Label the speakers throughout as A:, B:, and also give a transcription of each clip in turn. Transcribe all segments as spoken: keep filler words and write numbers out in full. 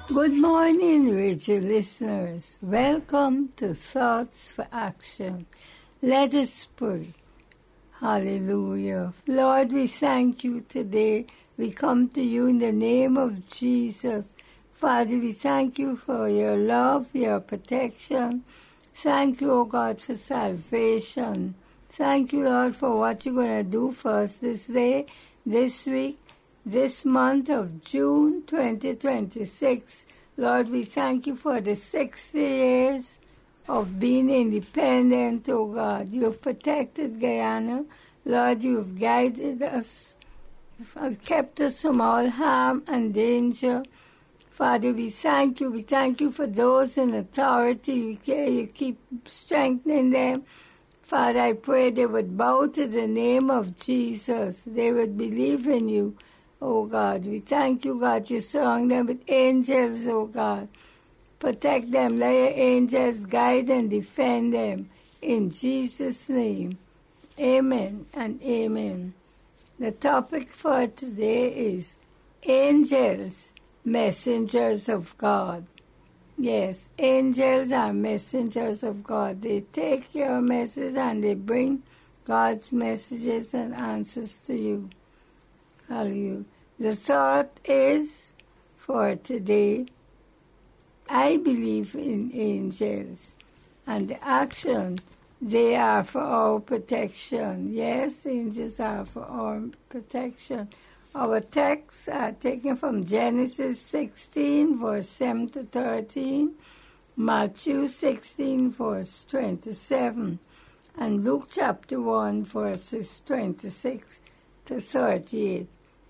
A: Good morning, radio listeners. Welcome to Thoughts for Action. Let us pray. Hallelujah. Lord, we thank you today. We come to you in the name of Jesus. Father, we thank you for your love, your protection. Thank you, O God, for salvation. Thank you, Lord, for what you're going to do for us this day, this week, this month of June twenty twenty-six. Lord, we thank you for the sixty years of being independent, oh God. You've protected Guyana. Lord, you've guided us, kept us from all harm and danger. Father, we thank you. We thank you for those in authority. You keep strengthening them. Father, I pray they would bow to the name of Jesus. They would believe in you, oh God. We thank you, God. You surround them with angels, oh God. Protect them. Let your angels guide and defend them. In Jesus' name, amen and amen. The topic for today is angels, messengers of God. Yes, angels are messengers of God. They take your message and they bring God's messages and answers to you. Hallelujah. The thought is for today, I believe in angels, and the action, they are for our protection. Yes, angels are for our protection. Our texts are taken from Genesis sixteen, verse seven to thirteen, Matthew sixteen, verse twenty-seven, and Luke chapter one, verses twenty-six to thirty-eight.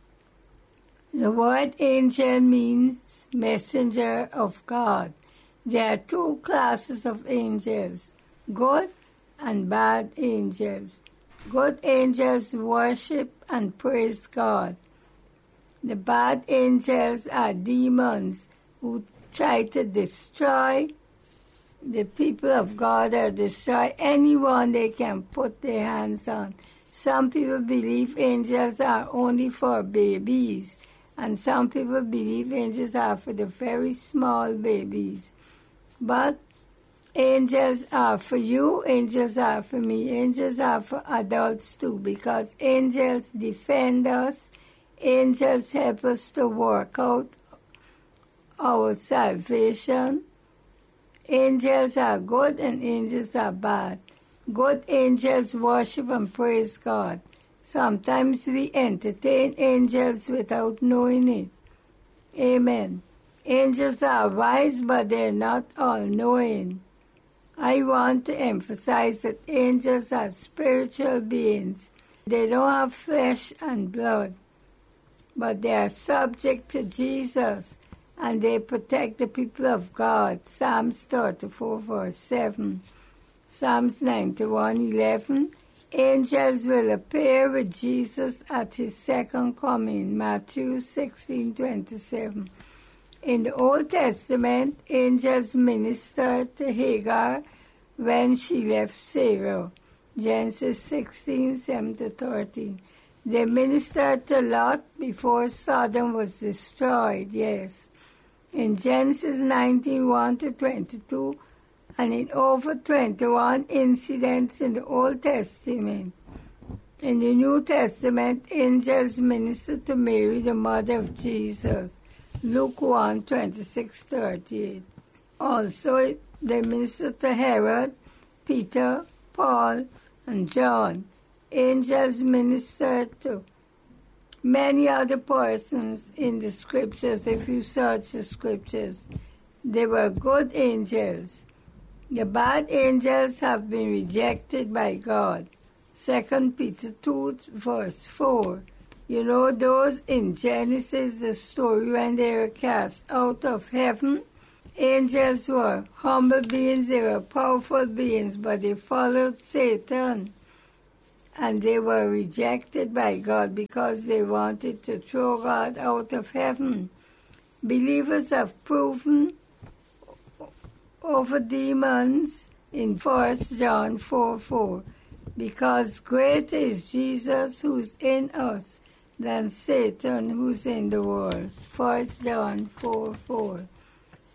A: The word angel means messenger of God. There are two classes of angels, good and bad angels. Good angels worship and praise God. The bad angels are demons who try to destroy the people of God or destroy anyone they can put their hands on. Some people believe angels are only for babies, and some people believe angels are for the very small babies. But angels are for you, angels are for me, angels are for adults too, because angels defend us. Angels help us to work out our salvation. Angels are good and angels are bad. Good angels worship and praise God. Sometimes we entertain angels without knowing it. Amen. Angels are wise, but they're not all-knowing. I want to emphasize that angels are spiritual beings. They don't have flesh and blood, but they are subject to Jesus, and they protect the people of God. Psalms thirty-four, verse seven. Psalms ninety-one, eleven. Angels will appear with Jesus at his second coming. Matthew sixteen, twenty-seven. In the Old Testament, angels ministered to Hagar when she left Sarah. Genesis sixteen, seven to thirteen. They ministered to Lot before Sodom was destroyed, yes. In Genesis nineteen, one to twenty-two, and in over twenty-one incidents in the Old Testament. In the New Testament, angels ministered to Mary, the mother of Jesus. Luke one, twenty-six to thirty-eight. Also, they ministered to Herod, Peter, Paul, and John. Angels ministered to many other persons in the scriptures. If you search the scriptures, they were good angels. The bad angels have been rejected by God. Second Peter two, verse four. You know those in Genesis, the story when they were cast out of heaven? Angels were humble beings, they were powerful beings, but they followed Satan. And they were rejected by God because they wanted to throw God out of heaven. Believers have proven over demons in First John four, four. Because greater is Jesus who's in us than Satan who's in the world. First John four, four.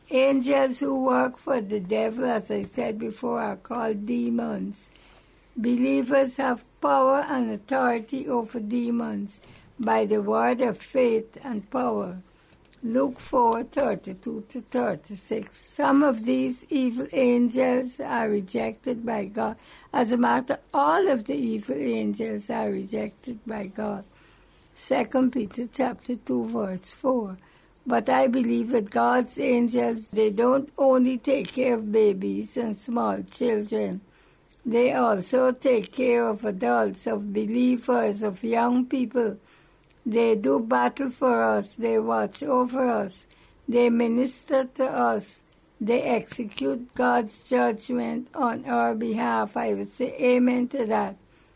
A: Angels who work for the devil, as I said before, are called demons. Believers have power and authority over demons by the word of faith and power. Luke four, thirty-two to thirty-six. Some of these evil angels are rejected by God. As a matter, all of the evil angels are rejected by God. Second Peter chapter two, verse four. But I believe that God's angels, they don't only take care of babies and small children. They also take care of adults, of believers, of young people. They do battle for us. They watch over us. They minister to us. They execute God's judgment on our behalf. I would say amen to that.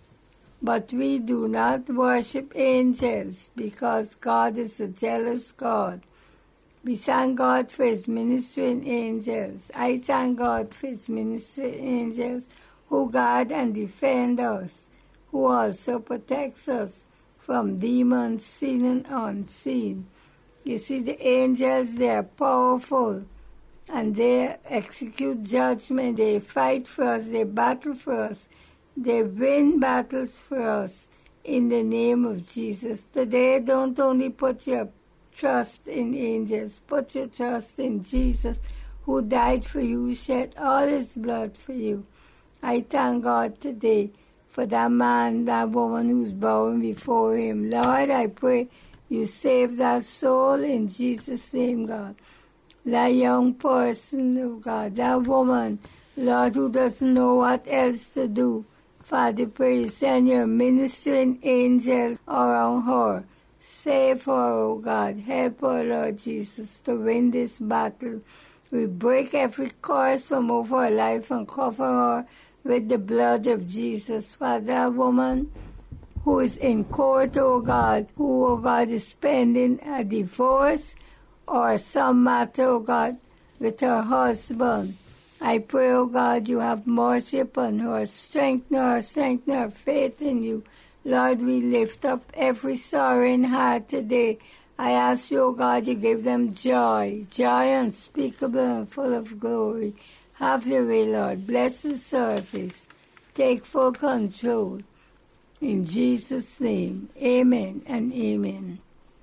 A: But we do not worship angels because God is a jealous God. We thank God for His ministering angels. I thank God for His ministering angels who guard and defend us, who also protects us from demons seen and unseen. You see, the angels, they are powerful, and they execute judgment. They fight for us. They battle for us. They win battles for us in the name of Jesus. Today, don't only put your trust in angels. Put your trust in Jesus, who died for you, shed all His blood for you. I thank God today for that man, that woman who's bowing before Him. Lord, I pray you save that soul in Jesus' name, God. That young person, oh God, that woman, Lord, who doesn't know what else to do. Father, pray send your ministering angels around her. Save her, oh God. Help her, Lord Jesus, to win this battle. We break every curse from over her life and cover her with the blood of Jesus. Father, that woman who is in court, oh God, who, oh God, is pending a divorce or some matter, oh God, with her husband. I pray, oh God, you have mercy upon her. Strengthen her, strengthen her faith in you. Lord, we lift up every sorrowing heart today. I ask you, oh God, you give them joy, joy unspeakable and full of glory. Have your way, Lord. Bless the service. Take full control. In Jesus' name, amen and amen.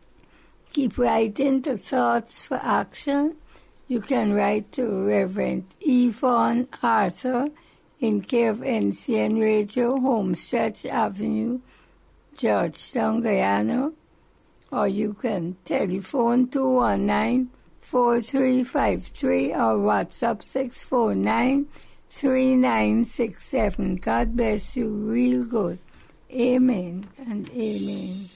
A: Keep writing to Thoughts for Action. You can write to Reverend Yvonne Arthur in care of N C N Radio, Homestretch Avenue, Georgetown, Guyana. Or you can telephone two one nine, four three five three or WhatsApp six four nine, three nine six seven. God bless you real good. Amen and amen.